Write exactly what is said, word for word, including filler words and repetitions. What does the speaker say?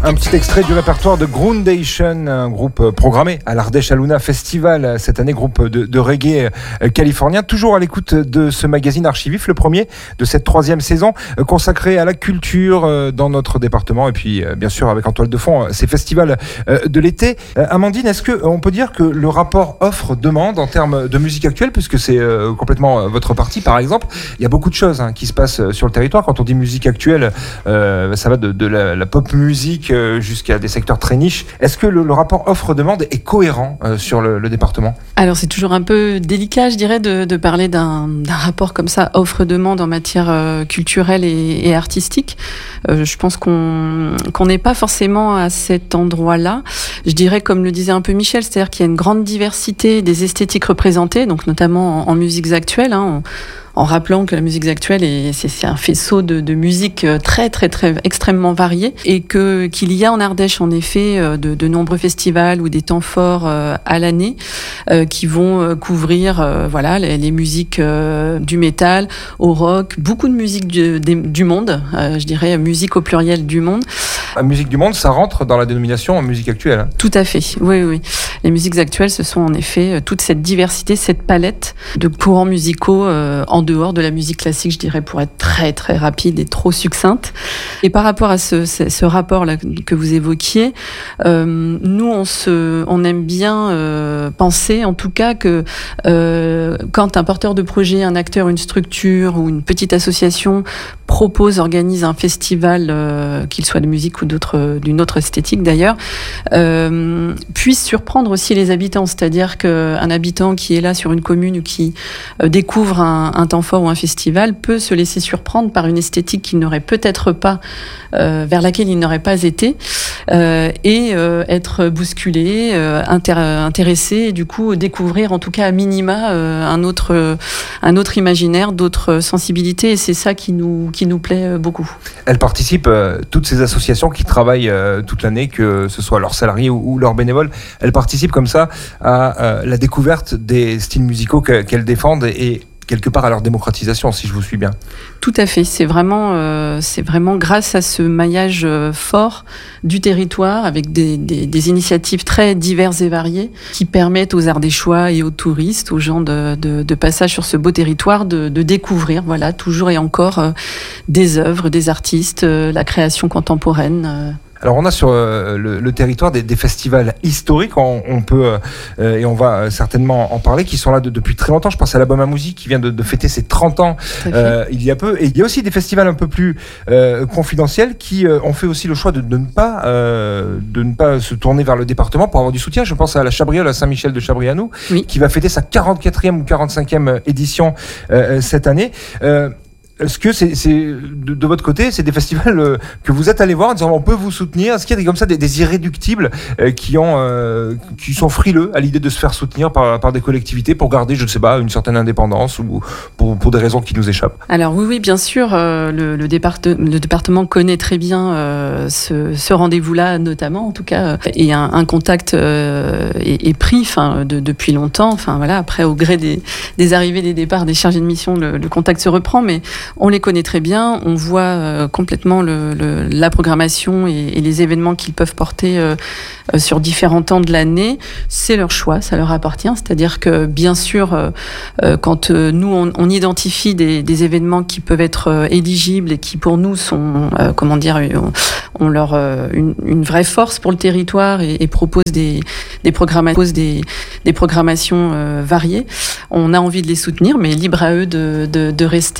Un petit extrait du répertoire de Groundation, un groupe programmé à l'Ardèche Aluna Festival cette année, groupe de, de reggae californien. Toujours à l'écoute de ce magazine Archivif, le premier de cette troisième saison consacrée à la culture dans notre département. Et puis, bien sûr, avec en toile de fond, ces festivals de l'été. Amandine, est-ce qu'on peut dire que le rapport offre-demande en termes de musique actuelle, puisque c'est complètement votre partie, par exemple, il y a beaucoup de choses hein, qui se passent sur le territoire. Quand on dit musique actuelle, euh, ça va de, de la, la pop musique jusqu'à des secteurs très niches. Est-ce que le, le rapport offre-demande est cohérent euh, sur le, le département ? Alors c'est toujours un peu délicat, je dirais, de, de parler d'un, d'un rapport comme ça, offre-demande en matière euh, culturelle et, et artistique. Euh, je pense qu'on qu'on n'est pas forcément à cet endroit-là. Je dirais, comme le disait un peu Michel, c'est-à-dire qu'il y a une grande diversité des esthétiques représentées, donc notamment en, en musiques actuelles. Hein, on, en rappelant que la musique actuelle est c'est, c'est un faisceau de, de musique très très très extrêmement variée et que qu'il y a en Ardèche en effet de, de nombreux festivals ou des temps forts euh, à l'année euh, qui vont euh, couvrir euh, voilà les, les musiques euh, du métal au rock, beaucoup de musique du, des, du monde, euh, je dirais musique au pluriel du monde. La musique du monde, ça rentre dans la dénomination musique actuelle. Hein. Tout à fait, oui oui. Les musiques actuelles, ce sont en effet toute cette diversité, cette palette de courants musicaux euh, en dehors de la musique classique, je dirais, pour être très très rapide et trop succincte. Et par rapport à ce, ce, ce rapport-là que vous évoquiez, euh, nous on se, on aime bien euh, penser, en tout cas, que euh, quand un porteur de projet, un acteur, une structure ou une petite association propose, organise un festival, euh, qu'il soit de musique ou d'autres, d'une autre esthétique d'ailleurs, euh, puisse surprendre aussi les habitants. C'est-à-dire qu'un habitant qui est là sur une commune ou qui euh, découvre un, un temps fort ou un festival peut se laisser surprendre par une esthétique qu'il n'aurait peut-être pas, euh, vers laquelle il n'aurait pas été, euh, et euh, être bousculé, euh, intér- intéressé, et du coup découvrir en tout cas à minima euh, un autre, un autre imaginaire, d'autres sensibilités, et c'est ça qui nous, qui nous plaît beaucoup. Elles participent, euh, toutes ces associations qui travaillent euh, toute l'année, que ce soit leurs salariés ou, ou leurs bénévoles, elles participent comme ça à euh, la découverte des styles musicaux que, qu'elles défendent et quelque part à leur démocratisation, si je vous suis bien. Tout à fait, c'est vraiment, euh, c'est vraiment grâce à ce maillage euh, fort du territoire, avec des, des, des initiatives très diverses et variées, qui permettent aux Ardéchois et aux touristes, aux gens de, de, de passage sur ce beau territoire, de, de découvrir, voilà, toujours et encore, euh, des œuvres, des artistes, euh, la création contemporaine. Euh. Alors on a sur euh, le, le territoire des, des festivals historiques, on, on peut euh, et on va certainement en parler, qui sont là de, depuis très longtemps. Je pense à la Bamamouzi qui vient de, de fêter ses trente ans euh, il y a peu. Et il y a aussi des festivals un peu plus euh, confidentiels qui euh, ont fait aussi le choix de, de ne pas euh, de ne pas se tourner vers le département pour avoir du soutien. Je pense à la Chabriole, à Saint-Michel de Chabrianou, oui, qui va fêter sa quarante-quatrième ou quarante-cinquième édition euh, cette année. Euh, Est-ce que c'est, c'est de, de votre côté, c'est des festivals euh, que vous êtes allés voir en disant on peut vous soutenir? Est-ce qu'il y a des, comme ça des, des irréductibles euh, qui ont, euh, qui sont frileux à l'idée de se faire soutenir par, par des collectivités pour garder, je ne sais pas, une certaine indépendance ou pour, pour des raisons qui nous échappent? Alors oui, oui, bien sûr, euh, le, le, départ- le département connaît très bien euh, ce, ce rendez-vous-là, notamment, en tout cas, euh, et un, un contact euh, est, est pris, enfin, de, depuis longtemps. Enfin voilà, après au gré des, des arrivées, des départs, des chargés de mission, le, le contact se reprend, mais on les connaît très bien, on voit euh, complètement le, le, la programmation et, et les événements qu'ils peuvent porter euh, euh, sur différents temps de l'année. C'est leur choix, ça leur appartient. C'est-à-dire que, bien sûr, euh, euh, quand euh, nous, on, on identifie des, des événements qui peuvent être euh, éligibles et qui, pour nous, sont, euh, comment dire, ont, ont leur, euh, une, une vraie force pour le territoire et, et proposent des, des, programma- des, des programmations euh, variées, on a envie de les soutenir, mais libre à eux de, de, de rester